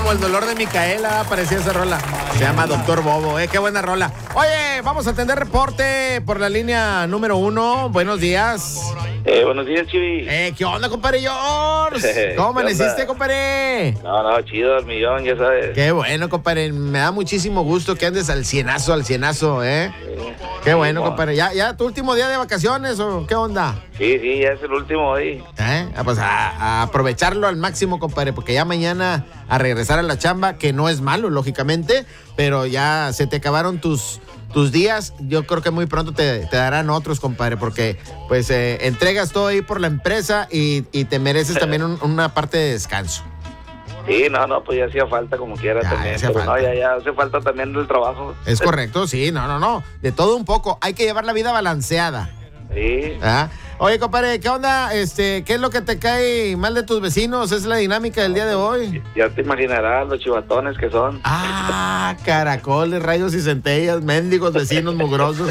como el dolor de Micaela, parecía esa rola. Se llama Doctor Bobo, qué buena rola. Oye, vamos a atender reporte por la línea número 1. Buenos días. Buenos días, Chivi. ¿Qué onda, compadre George? ¿Cómo amaneciste, compadre? No, chido, al millón, ya sabes. Qué bueno, compadre. Me da muchísimo gusto que andes al cienazo, ¿eh? Qué bueno, compadre. ¿Ya tu último día de vacaciones o qué onda? Sí, ya es el último hoy. Pues a aprovecharlo al máximo, compadre, porque ya mañana a regresar a la chamba, que no es malo, lógicamente, pero ya se te acabaron tus días. Yo creo que muy pronto te darán otros, compadre, porque pues entregas todo ahí por la empresa y te mereces también una parte de descanso. Sí, no, pues ya hacía falta como quiera también. Pero no, ya hace falta también del trabajo. Es correcto, sí, no. De todo un poco. Hay que llevar la vida balanceada. Sí. Oye, compadre, ¿qué onda? ¿Qué es lo que te cae mal de tus vecinos? ¿Es la dinámica del día de hoy? Ya te imaginarás los chivatones que son. Caracoles, rayos y centellas, mendigos vecinos mugrosos.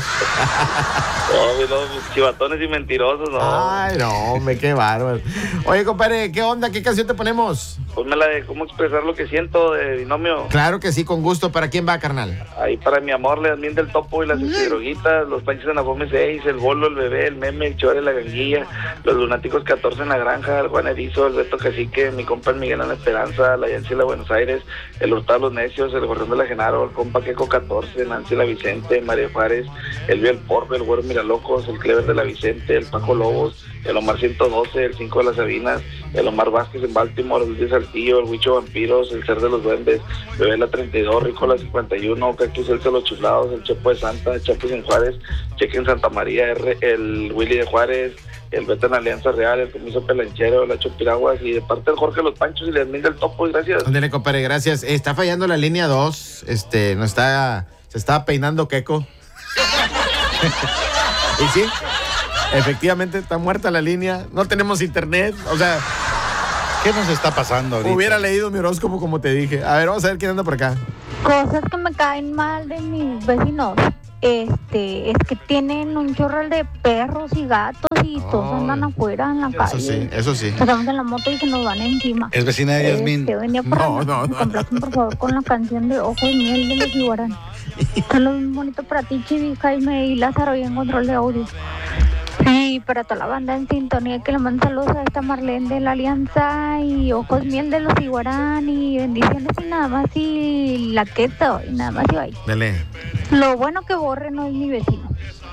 Los chivatones y mentirosos, ¿no? Ay, no, hombre, qué bárbaro. Oye, compadre, ¿qué onda? ¿Qué canción te ponemos? Ponme la de cómo expresar lo que siento de Binomio. Claro que sí, con gusto. ¿Para quién va, carnal? Ahí para mi amor, le Yasmín del Topo y las droguitas, los Panchos en la Fome 6, el Bolo, el Bebé, el Meme, el Chore, la Ganguilla, los Lunáticos 14 en la Granja, el Juan Erizo, el Beto Cacique, mi compa el Miguel en la Esperanza, la Yancy la Buenos Aires, el Hurtado los Necios, el Gorrión de la Genaro, el compa Queco 14, Nancy la Vicente, María Juárez, el Biel Porbe, el Güero Miralocos, el Clever de la Vicente, el Paco Lobos, el Omar 112, el 5 de las Sabinas, el Omar Vázquez en Baltimore, el Luis Saltillo, el Huicho Vampiros, el Ser de los Duendes, Bebé la 32, Rico la 51, Cactus Elsa los Chiflados, el Chepo de Santa, Chapis en Juárez, Cheque en Santa María, el Willy de Juárez, el Beto en Alianza Real, el Comiso Pelanchero, el Hacho Piraguas y de parte del Jorge Los Panchos y el Yasmín del Topo, y gracias. Ándale, compadre, gracias. Está fallando la línea 2, se estaba peinando Queco. Y sí, efectivamente está muerta la línea, no tenemos internet, o sea, ¿qué nos está pasando ahorita? Hubiera leído mi horóscopo como te dije. A ver, vamos a ver quién anda por acá. Cosas que me caen mal de mis vecinos. Es que tienen un chorral de perros y gatos y todos andan afuera en la calle. Eso sí. Estamos en la moto y se nos van encima. ¿Es vecina de Yasmín? Venía para complacer, por favor, con la canción de Ojo y Miel de los Iguarán. Saludos muy bonito para ti, Chivi, Jaime y Lázaro y en control de audio. Y para toda la banda en sintonía, que le mando saludos a esta Marlene de la Alianza y Ojos Miel de los Iguarán y bendiciones y nada más y la queso y nada más y bye. Dale. Lo bueno que Borre no es mi vecino.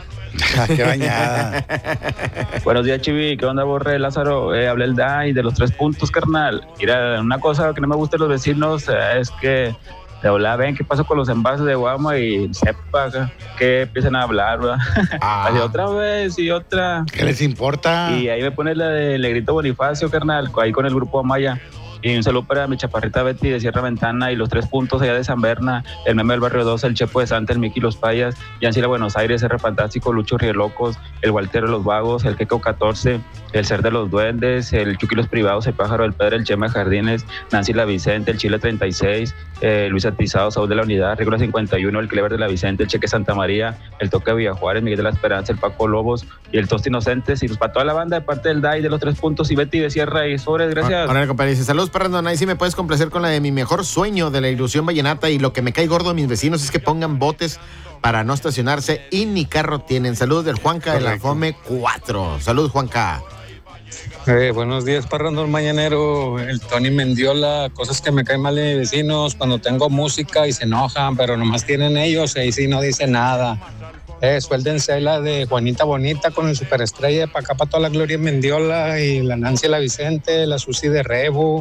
Qué bañada. Buenos días, Chivi. ¿Qué onda, Borre? Lázaro, hablé el DAI de los 3 puntos, carnal. Mira, una cosa que no me gusta de los vecinos es que de hablar, ven qué pasó con los envases de guama y sepa que empiezan a hablar, ¿verdad? Así otra vez y otra. ¿Qué les importa? Y ahí me pone la de Negrito Bonifacio, carnal, ahí con el grupo Amaya. Y un saludo para mi chaparrita Betty de Sierra Ventana y los 3 puntos allá de San Berna, el Meme del Barrio 2, el Chepo de Santa, el Miki Los Payas, Yancy la Buenos Aires, R Fantástico, Lucho Rielocos, el Walter de los Vagos, el Queco 14, el Ser de los Duendes, el Chucky Los Privados, el Pájaro del Pedro, el Chema Jardines, Nancy la Vicente, el Chile 36, Luis Atizado, Saúl de la Unidad, Regula 51, el Clever de la Vicente, el Cheque Santa María, el Toque de Villajuárez, Miguel de la Esperanza, el Paco Lobos y el Tosti Inocentes. Y pues para toda la banda de parte del DAI de los 3 puntos y Betty de Sierra y Sobres, gracias. Ahora, compadre, dice, saludos para Randón, ahí sí me puedes complacer con la de mi mejor sueño de la ilusión vallenata y lo que me cae gordo a mis vecinos es que pongan botes para no estacionarse y ni carro tienen. Saludos del Juanca. Correcto. De la Fome 4. Saludos, Juanca. Buenos días, parrandón mañanero. El Tony Mendiola, cosas que me caen mal de mis vecinos, cuando tengo música y se enojan, pero nomás tienen ellos, ahí sí no dicen nada. Suéldense la de Juanita Bonita con el Superestrella, para acá para toda la Gloria Mendiola y la Nancy la Vicente, la Susi de Rebu,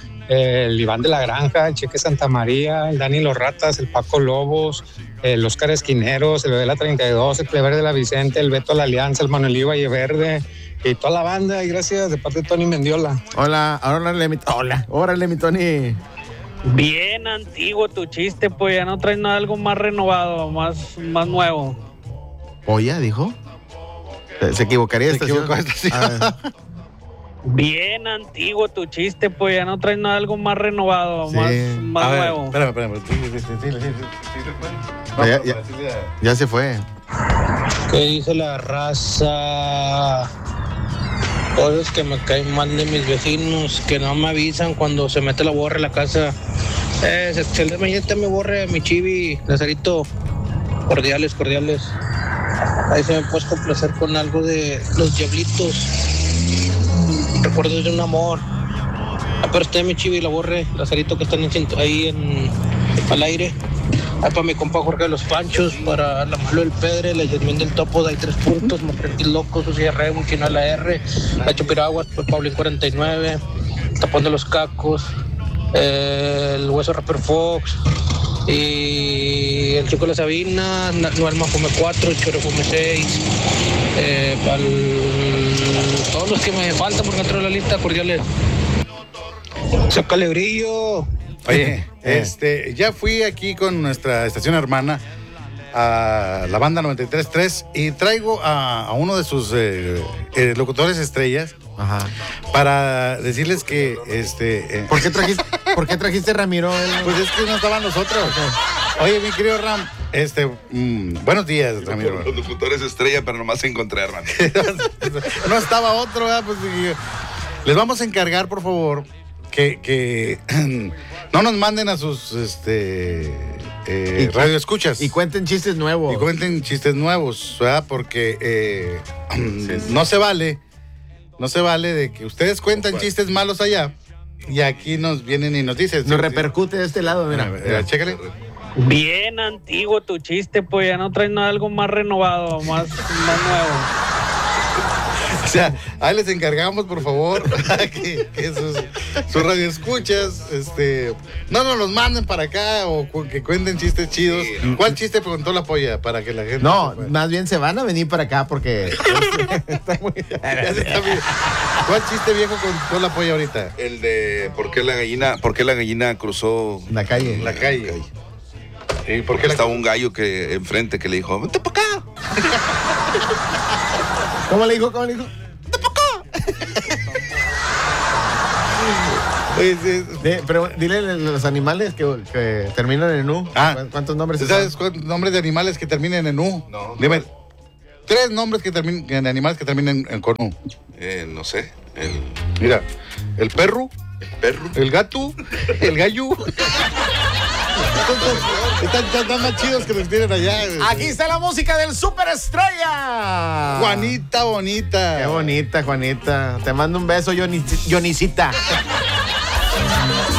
el Iván de la Granja, el Cheque Santa María, el Dani Los Ratas, el Paco Lobos, el Oscar Esquineros, el Bebé la 32, el Clever de la Vicente, el Beto la Alianza, el Manuel Valle Verde y toda la banda. Y gracias de parte de Tony Mendiola. Hola, órale mi Tony. Bien antiguo tu chiste, pues ya no traes nada, algo más renovado, más nuevo. ¿Oye, dijo? Se equivocaría esta estación. Bien antiguo tu chiste, pues ya no traes nada, algo más renovado, sí. más nuevo. Espérame. Ya se fue. ¿Qué dice la raza? Cosas que me caen mal de mis vecinos, que no me avisan cuando se mete la borra en la casa. Excelente, me borre mi chivi, Lazarito. Cordiales. Ahí se me puedes complacer con algo de Los Diablitos. Recuerdos de un amor. Pero usted, mi chivi, la borre, Lazarito, que están ahí al aire. Ahí para mi compa Jorge de los Panchos, para la Malo del Pedre, la Yasmín del Topo, hay 3 puntos, Martín Loco, Susi R, un chino a la R, la Chupiraguas, pues Paulín 49, Tapón de los Cacos, el Hueso Rapper Fox, y el Chico de la Sabina, Noel Mafume 4, el Choro Fume 6, todos los que me faltan por dentro de la lista, cordiales. Sácale brillo. Oye, ya fui aquí con nuestra estación hermana a la banda 93.3 y traigo a uno de sus locutores estrellas. Ajá. Para decirles que ¿Por qué trajiste Ramiro? Pues es que no estaban los otros. Oye, mi querido Ram, buenos días, Ramiro. Los locutores estrella, pero nomás encontré a Ramiro. No estaba otro, ¿verdad? Pues, les vamos a encargar, por favor, que no nos manden a sus radioescuchas. Y cuenten chistes nuevos. ¿verdad? Porque no se vale de que ustedes cuentan chistes malos allá y aquí nos vienen y nos dicen. Nos repercute de este lado, mira. Chécale. Bien antiguo tu chiste, pues ya no traes nada, algo más renovado, más nuevo. O sea, ahí les encargamos, por favor, que sus radioescuchas, no nos los manden para acá o que cuenten chistes chidos. Sí. ¿Cuál chiste contó la polla para que la gente... No, más bien se van a venir para acá porque... está muy... ¿Cuál chiste viejo contó la polla ahorita? El de ¿por qué la gallina cruzó la calle? ¿Y por qué estaba un gallo que enfrente que le dijo, vente para acá? ¿Cómo le dijo? ¡Vente para acá! Pero dile los animales que terminan en U. ¿Cuántos nombres? ¿Sabes cuántos nombres de animales que terminen en U? No. Dime 3 nombres de animales que terminen con U. No sé. Mira, el perro, el gato, el gallo. Están más chidos que los tienen allá. Aquí está la música del Superestrella. Juanita bonita. Qué bonita, Juanita. Te mando un beso, Yonicita.